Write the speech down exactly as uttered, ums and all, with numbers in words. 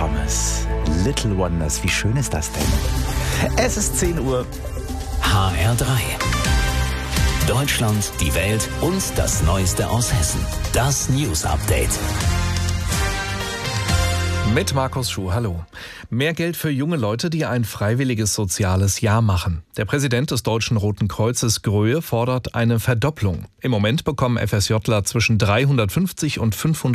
Thomas. Little Wonders, wie schön ist das denn? Es ist zehn Uhr. H R drei. Deutschland, die Welt und das Neueste aus Hessen. Das News Update. Mit Markus Schuh, hallo. Mehr Geld für junge Leute, die ein freiwilliges soziales Jahr machen. Der Präsident des Deutschen Roten Kreuzes Gröhe fordert eine Verdopplung. Im Moment bekommen FSJler zwischen dreihundertfünfzig und fünfhundert